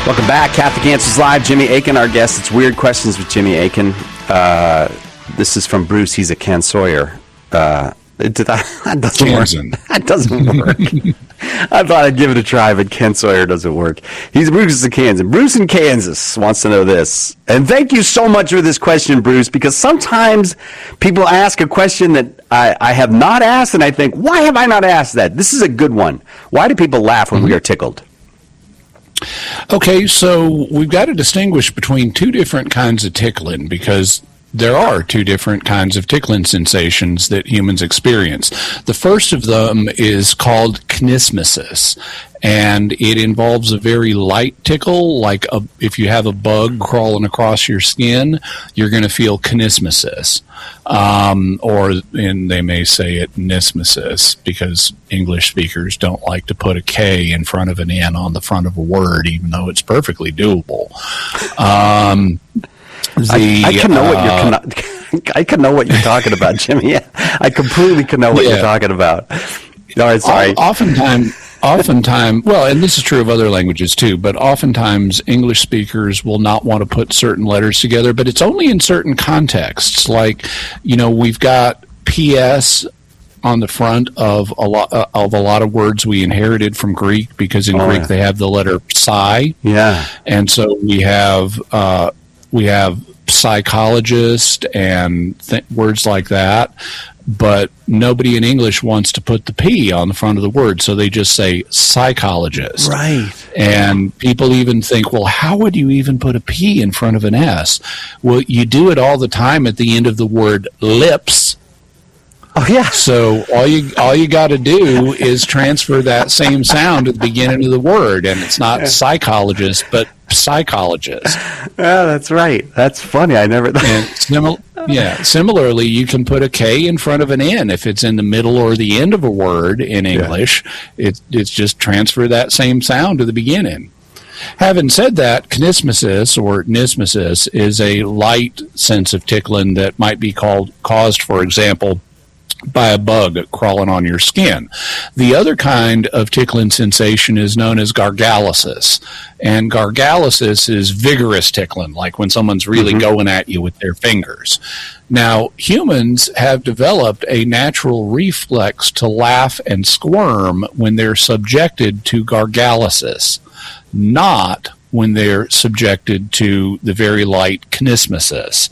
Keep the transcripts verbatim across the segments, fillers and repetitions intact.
Welcome back. Catholic Answers Live. Jimmy Akin, our guest. It's Weird Questions with Jimmy Akin. Uh, this is from Bruce. He's a Ken Sawyer. Uh, did that, that doesn't Kansan. work. That doesn't work. I thought I'd give it a try, but Ken Sawyer doesn't work. He's Bruce in Kansas. Bruce in Kansas wants to know this. And thank you so much for this question, Bruce, because sometimes people ask a question that I, I have not asked, and I think, why have I not asked that? This is a good one. Why do people laugh when mm-hmm. we are tickled? Okay, so we've got to distinguish between two different kinds of tickling because there are two different kinds of tickling sensations that humans experience. The first of them is called kinesmesis, and it involves a very light tickle, like a, if you have a bug crawling across your skin, you're going to feel kinesmesis. Um, or, and they may say it nismesis, because English speakers don't like to put a K in front of an N on the front of a word, even though it's perfectly doable. Um, the, I, I can know uh, what you're. Con- I can know what you're talking about, Jimmy. I completely can know what yeah. you're talking about. All right, sorry. Oftentimes, oftentimes, well, and this is true of other languages too, but oftentimes English speakers will not want to put certain letters together, but it's only in certain contexts. Like, you know, we've got P S on the front of a lot uh, of a lot of words we inherited from Greek, because in oh, Greek yeah. they have the letter psi. Yeah, and so we have uh, we have psychologist and th- words like that. But nobody in English wants to put the P on the front of the word, so they just say psychologist. Right. And people even think, well, how would you even put a P in front of an S? Well, you do it all the time at the end of the word lips. Oh, yeah. So all you all you got to do is transfer that same sound at the beginning of the word, and it's not psychologist, but psychologist. Yeah, that's right. That's funny. I never thought. And simil- yeah. Similarly, you can put a K in front of an N if it's in the middle or the end of a word in English. Yeah. It, it's just transfer that same sound to the beginning. Having said that, kinesmesis or nismesis is a light sense of tickling that might be called caused, for example, by a bug crawling on your skin. The other kind of tickling sensation is known as gargalysis. And gargalysis is vigorous tickling, like when someone's really mm-hmm. going at you with their fingers. Now, humans have developed a natural reflex to laugh and squirm when they're subjected to gargalysis, not when they're subjected to the very light kinesmesis.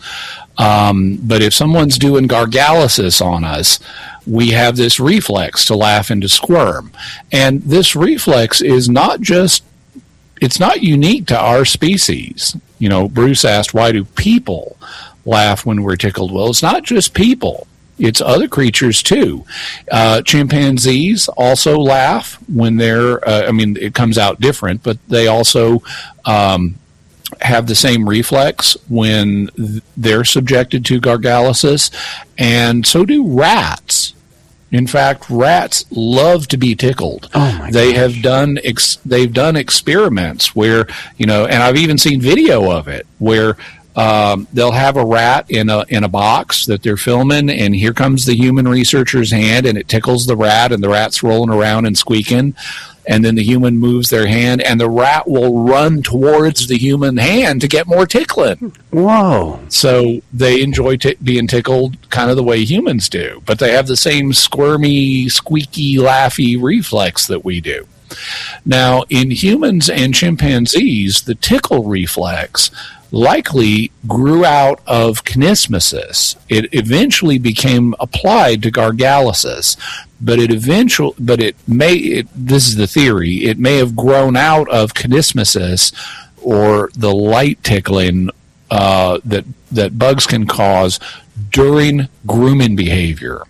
Um, but if someone's doing gargalysis on us, we have this reflex to laugh and to squirm. And this reflex is not just, it's not unique to our species. You know, Bruce asked, why do people laugh when we're tickled? Well, it's not just people. It's other creatures too. Uh, chimpanzees also laugh when they're, uh, I mean, it comes out different, but they also um, have the same reflex when they're subjected to gargalysis, and so do rats. In fact, rats love to be tickled. Oh my they gosh. have done ex- they've done experiments where, you know, and I've even seen video of it where um, they'll have a rat in a in a box that they're filming, and here comes the human researcher's hand, and it tickles the rat, and the rat's rolling around and squeaking. And then the human moves their hand, and the rat will run towards the human hand to get more tickling. Whoa. So they enjoy t- being tickled kind of the way humans do, but they have the same squirmy, squeaky, laughy reflex that we do. Now, in humans and chimpanzees, the tickle reflex likely grew out of kinesmesis. It eventually became applied to gargalysis, but it eventually, but it may, it, this is the theory, it may have grown out of kinesmesis, or the light tickling uh, that that bugs can cause during grooming behavior.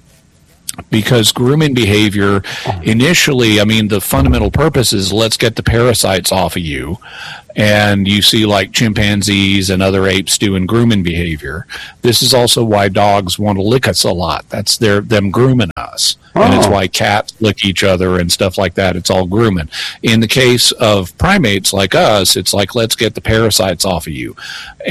Because grooming behavior, initially, I mean, the fundamental purpose is let's get the parasites off of you. And you see like chimpanzees and other apes doing grooming behavior. This is also why dogs want to lick us a lot. That's their them grooming us. Oh. And it's why cats lick each other and stuff like that. It's all grooming. In the case of primates like us, it's like, let's get the parasites off of you.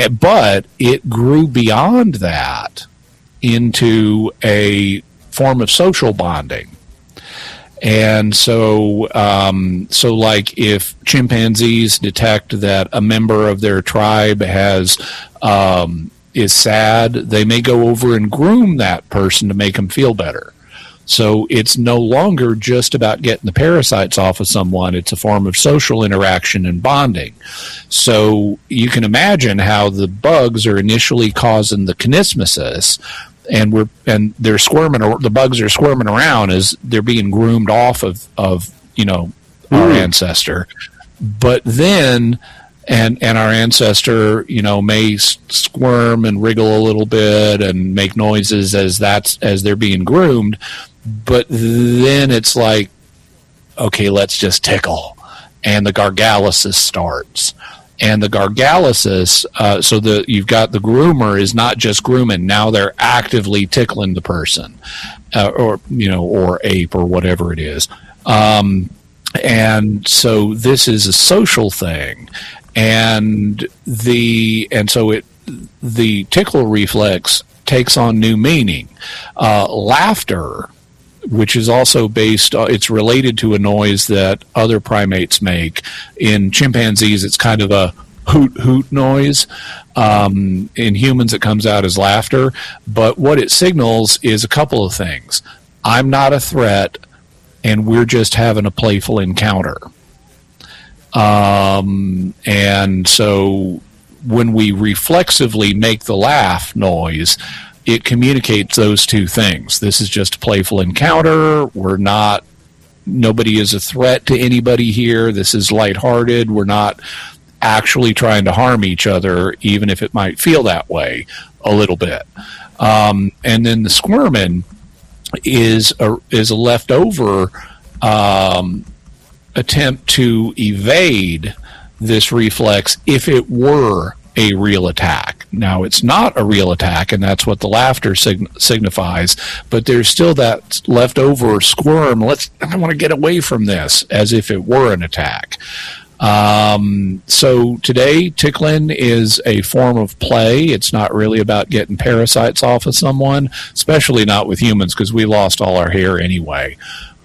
But it grew beyond that into a form of social bonding. And so, um, so like if chimpanzees detect that a member of their tribe has um, is sad, they may go over and groom that person to make them feel better. So it's no longer just about getting the parasites off of someone. It's a form of social interaction and bonding. So you can imagine how the bugs are initially causing the kinesmesis, and we're and they're squirming. The bugs are squirming around as they're being groomed off of of you know our mm. ancestor. But then, and and our ancestor, you know, may squirm and wriggle a little bit and make noises as that's as they're being groomed. But then it's like, okay, let's just tickle, and the gargalysis starts. And the gargalysis, uh, so the you've got the groomer is not just grooming. Now they're actively tickling the person, uh, or you know, or ape or whatever it is. Um, and so this is a social thing, and the and so it the tickle reflex takes on new meaning. Uh, laughter, which is also based, uh, it's related to a noise that other primates make. In chimpanzees, it's kind of a hoot hoot noise. Um, in humans, it comes out as laughter. But what it signals is a couple of things. I'm not a threat, and we're just having a playful encounter. Um, and so when we reflexively make the laugh noise, it communicates those two things. This is just a playful encounter. We're not, nobody is a threat to anybody here. This is lighthearted. We're not actually trying to harm each other, even if it might feel that way a little bit. Um, and then the squirming is a, is a leftover um, attempt to evade this reflex if it were a real attack. Now, it's not a real attack, and that's what the laughter sign- signifies, but there's still that leftover squirm. Let's, I want to get away from this, as if it were an attack. Um, so today, tickling is a form of play. It's not really about getting parasites off of someone, especially not with humans, because we lost all our hair anyway.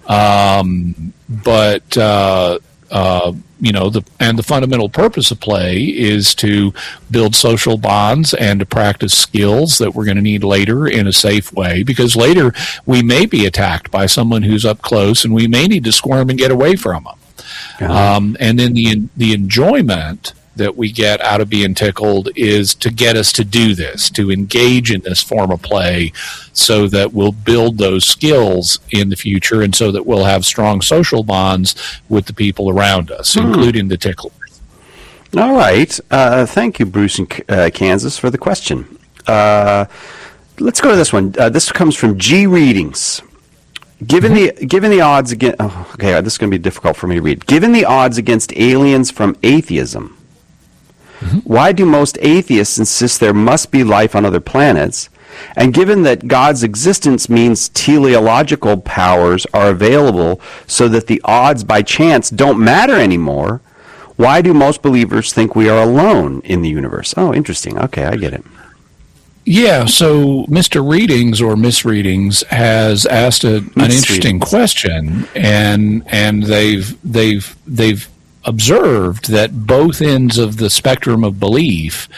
Um, but, uh, uh, you know, the and the fundamental purpose of play is to build social bonds and to practice skills that we're going to need later in a safe way, because later we may be attacked by someone who's up close and we may need to squirm and get away from them. Uh-huh. Um, and then the the enjoyment that we get out of being tickled is to get us to do this, to engage in this form of play, so that we'll build those skills in the future, and so that we'll have strong social bonds with the people around us, hmm. including the ticklers. All right. Uh, thank you, Bruce in uh, Kansas, for the question. Uh, let's go to this one. Uh, this comes from G Readings. Given mm-hmm. the given the odds against, oh, okay, this is going to be difficult for me to read. Given the odds against aliens from atheism, mm-hmm. why do most atheists insist there must be life on other planets? And given that God's existence means teleological powers are available so that the odds by chance don't matter anymore, why do most believers think we are alone in the universe? Oh, interesting. Okay, I get it. Yeah, so Mister Readings or Misreadings has asked a, an interesting question, and and they've they've they've observed that both ends of the spectrum of belief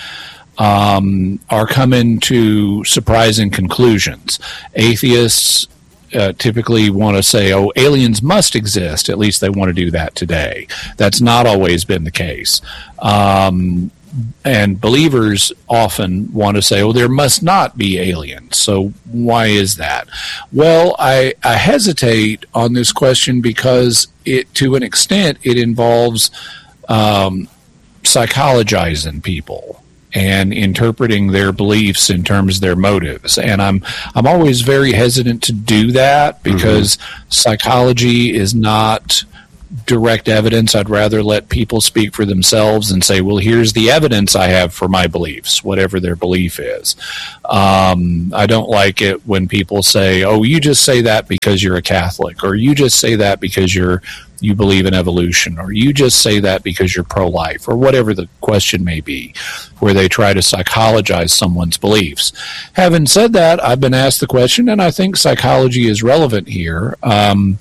um, are coming to surprising conclusions. Atheists uh, typically want to say, "Oh, aliens must exist." At least they want to do that today. That's not always been the case. Um, And believers often want to say, oh, there must not be aliens. So why is that? Well, I, I hesitate on this question because it, to an extent, it involves um, psychologizing people and interpreting their beliefs in terms of their motives. And I'm I'm always very hesitant to do that because mm-hmm. psychology is not direct evidence. I'd rather let people speak for themselves and say, well, here's the evidence I have for my beliefs, whatever their belief is. Um, I don't like it when people say, oh, you just say that because you're a Catholic, or you just say that because you're you believe in evolution, or you just say that because you're pro-life, or whatever the question may be, where they try to psychologize someone's beliefs. Having said that, I've been asked the question, and I think psychology is relevant here. Um,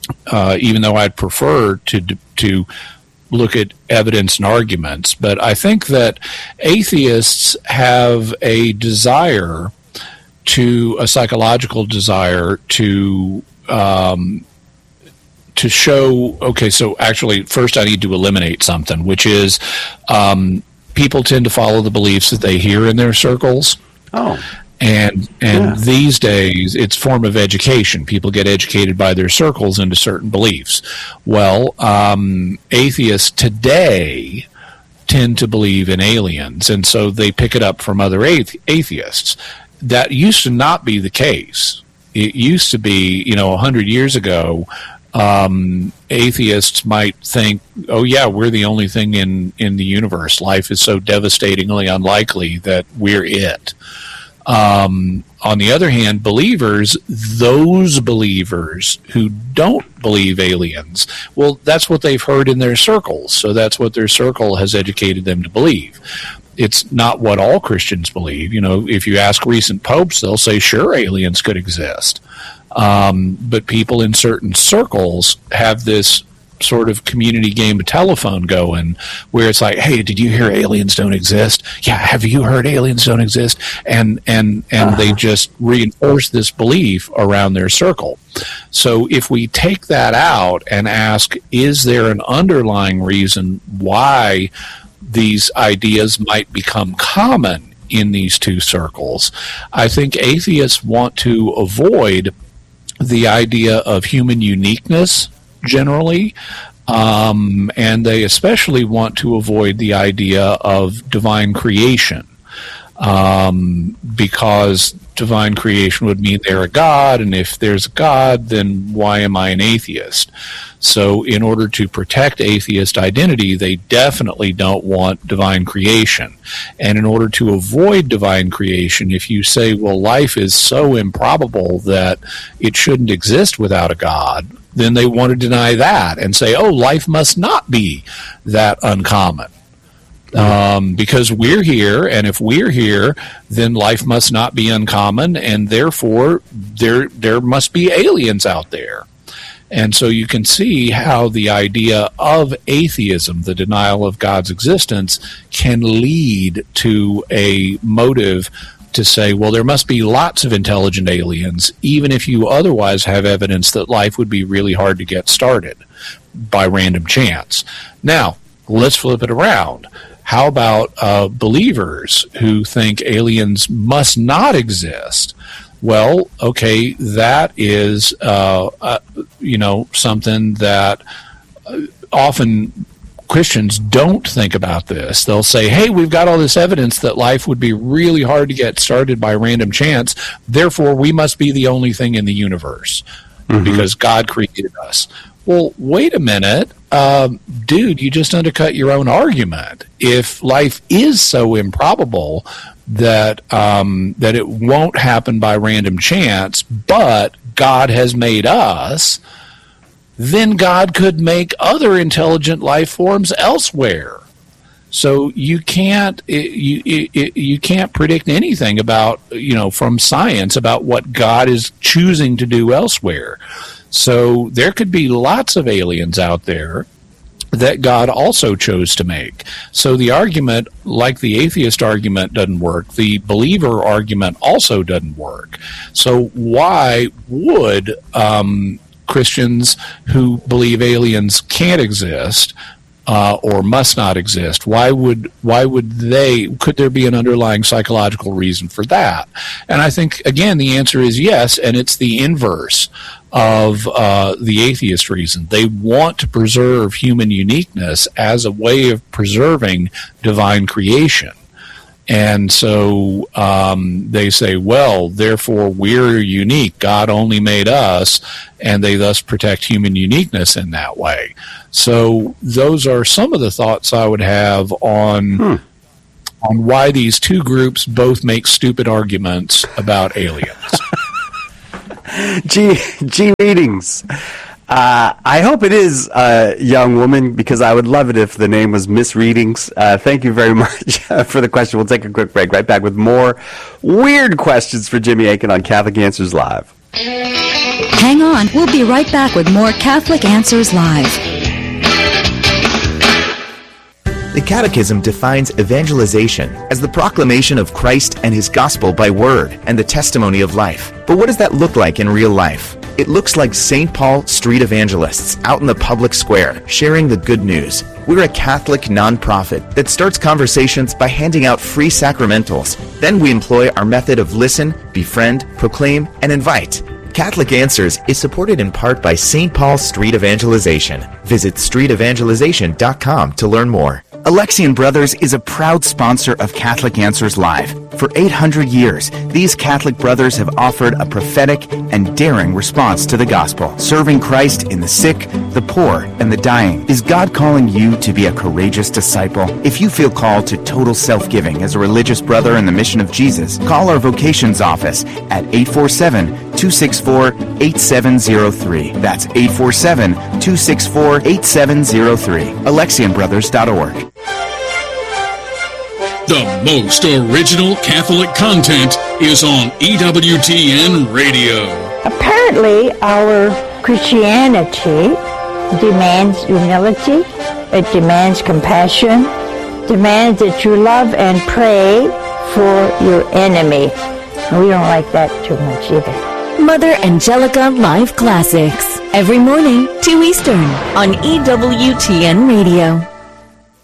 uh, even though I'd prefer to to look at evidence and arguments. But I think that atheists have a desire to a psychological desire to um, to show, okay, so actually first I need to eliminate something, which is um, people tend to follow the beliefs that they hear in their circles. Oh. And and yeah. these days, it's a form of education. People get educated by their circles into certain beliefs. Well, um, atheists today tend to believe in aliens, and so they pick it up from other athe- atheists. That used to not be the case. It used to be, you know, a hundred years ago, um, atheists might think, oh, yeah, we're the only thing in, in the universe. Life is so devastatingly unlikely that we're it. Um, on the other hand, believers, those believers who don't believe aliens, well, that's what they've heard in their circles, so that's what their circle has educated them to believe. It's not what all Christians believe. You know, if you ask recent popes, they'll say, sure, aliens could exist. Um, but people in certain circles have this sort of community game of telephone going where it's like, hey, did you hear aliens don't exist? Yeah, have you heard aliens don't exist? And and and uh-huh. they just reinforce this belief around their circle. So if we take that out and ask, is there an underlying reason why these ideas might become common in these two circles? I think atheists want to avoid the idea of human uniqueness generally, um, and they especially want to avoid the idea of divine creation, um, because divine creation would mean they're a god, and if there's a god, then why am I an atheist? So in order to protect atheist identity, they definitely don't want divine creation. And in order to avoid divine creation, if you say, well, life is so improbable that it shouldn't exist without a god, then they want to deny that and say, oh, life must not be that uncommon. Um, because we're here, and if we're here, then life must not be uncommon, and therefore there there must be aliens out there. And so you can see how the idea of atheism, the denial of God's existence, can lead to a motive to say, well, there must be lots of intelligent aliens, even if you otherwise have evidence that life would be really hard to get started by random chance. Now, let's flip it around. How about uh, believers who think aliens must not exist? Well, okay, that is, uh, uh, you know, something that often Christians don't think about this. They'll say, hey, we've got all this evidence that life would be really hard to get started by random chance, therefore we must be the only thing in the universe mm-hmm. because God created us. Well, wait a minute. Um, dude, you just undercut your own argument. If life is so improbable that um, that it won't happen by random chance, but God has made us, then God could make other intelligent life forms elsewhere. So you can't you you, you can't predict anything about, you know, from science about what God is choosing to do elsewhere. So there could be lots of aliens out there that God also chose to make. So the argument, like the atheist argument, doesn't work. The believer argument also doesn't work. So why would um, Christians who believe aliens can't exist uh, or must not exist, why would why would they? Could there be an underlying psychological reason for that? And I think, again, the answer is yes, and it's the inverse of uh, the atheist reason. They want to preserve human uniqueness as a way of preserving divine creation. And so um, they say, well, therefore we're unique. God only made us, and they thus protect human uniqueness in that way. So those are some of the thoughts I would have on hmm. on why these two groups both make stupid arguments about aliens. G, G readings. Uh, I hope it is a young woman, because I would love it if the name was Miss Readings. Uh, thank you very much for the question. We'll take a quick break. Right back with more weird questions for Jimmy Akin on Catholic Answers Live. Hang on, we'll be right back with more Catholic Answers Live. The Catechism defines evangelization as the proclamation of Christ and His gospel by word and the testimony of life. But what does that look like in real life? It looks like Saint Paul street evangelists out in the public square sharing the good news. We're a Catholic nonprofit that starts conversations by handing out free sacramentals. Then we employ our method of listen, befriend, proclaim, and invite. Catholic Answers is supported in part by Saint Paul Street Evangelization. Visit street evangelization dot com to learn more. Alexian Brothers is a proud sponsor of Catholic Answers Live. For eight hundred years, these Catholic brothers have offered a prophetic and daring response to the gospel, serving Christ in the sick, the poor, and the dying. Is God calling you to be a courageous disciple? If you feel called to total self-giving as a religious brother in the mission of Jesus, call our vocations office at eight four seven, two six four, eight seven zero three. That's eight four seven, two six four, eight seven zero three. Alexian Brothers dot org. The most original Catholic content is on E W T N Radio. Apparently, our Christianity demands humility, it demands compassion, demands that you love and pray for your enemy. We don't like that too much either. Mother Angelica Live Classics, every morning, two Eastern, on E W T N Radio.